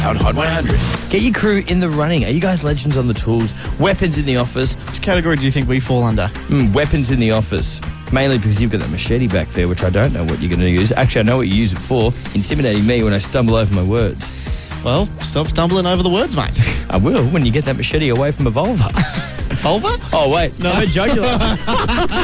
on Hot 100. Get your crew in the running. Are you guys legends on the tools? Weapons in the office? Which category do you think we fall under? Weapons in the office. Mainly because you've got that machete back there, which I don't know what you're going to use. Actually, I know what you use it for. Intimidating me when I stumble over my words. Well, stop stumbling over the words, mate. I will when you get that machete away from a vulva. Vulva? Oh, wait. No, I'm a jugular.